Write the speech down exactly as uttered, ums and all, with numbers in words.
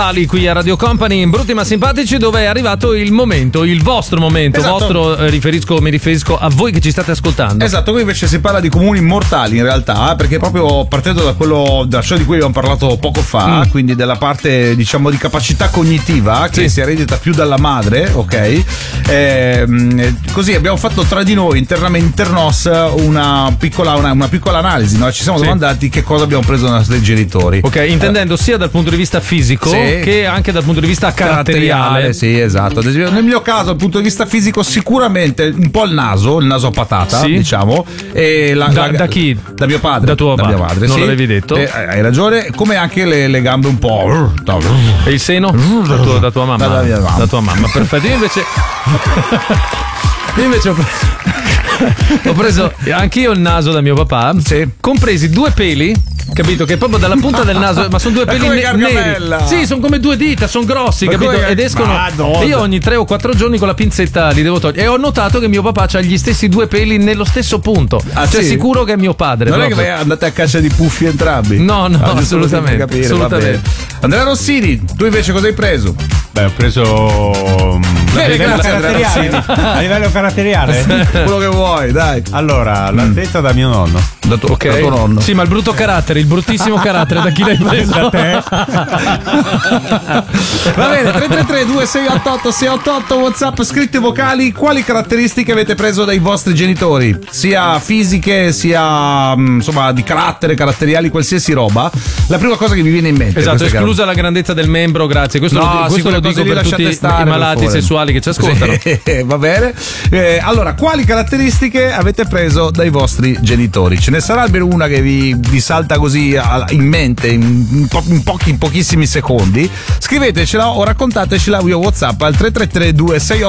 Ali qui a Radio Company in Brutti ma Simpatici, dove è arrivato il momento, il vostro momento. Esatto. Vostro eh, riferisco, mi riferisco a voi che ci state ascoltando. Esatto, qui invece si parla di comuni mortali in realtà, perché proprio partendo da quello dalla show di cui abbiamo parlato poco fa, mm. quindi della parte diciamo di capacità cognitiva che sì. si eredita più dalla madre, ok? Eh, così abbiamo fatto tra di noi internamente internos una piccola, una, una piccola analisi, no? Ci siamo sì. domandati che cosa abbiamo preso dai nostri genitori. Ok, intendendo eh. sia dal punto di vista fisico sì. che anche dal punto di vista caratteriale. Sì, esatto. Ad esempio, nel mio caso, dal punto di vista fisico, sicuramente un po' il naso, il naso a patata, sì. diciamo. E la, da, la, da chi? Da mio padre. Da tua da mia madre. Non sì. l'avevi detto? Eh, hai ragione. Come anche le, le gambe un po'. E il seno? Da tua, da tua mamma. Da, mia mamma. Da tua mamma, perfetto. Io invece. Io invece ho preso. Ho preso anch'io il naso da mio papà, sì. compresi due peli, capito? Che proprio dalla punta del naso, ma sono due peli ne- neri. Sì, sono come due dita, sono grossi, ma capito? Ed escono. Madonna. E io ogni tre o quattro giorni con la pinzetta li devo togliere. E ho notato che mio papà ha gli stessi due peli nello stesso punto. Ah, cioè, sì? Sicuro che è mio padre. Non proprio. è che andate a caccia di puffi entrambi? No, no, ah, assolutamente. Capire, assolutamente. Andrea Rossini, tu invece cosa hai preso? Beh, ho preso. Bene, a livello caratteriale. A livello caratteriale? Quello che vuoi, dai. Allora, l'altezza mm. da mio nonno. Da, tu, okay. da tuo nonno. Sì, ma il brutto carattere, il bruttissimo carattere, da chi l'hai preso? Da te. Va bene, tre tre tre due sei otto otto sei otto otto WhatsApp, scritte vocali. Quali caratteristiche avete preso dai vostri genitori? Sia fisiche, sia insomma di carattere, caratteriali, qualsiasi roba. La prima cosa che mi viene in mente. Esatto, esclusa la grandezza del membro, grazie. Questo no, lo, questo lo dico per tutti stare, i malati sessuali che ci ascoltano. Sì, va bene. Eh, allora, quali caratteristiche avete preso dai vostri genitori? Ce ne sarà almeno una che vi, vi salta così in mente in, in, po- in pochi in pochissimi secondi? Scrivetecela o raccontatecela via WhatsApp al tre tre tre due sei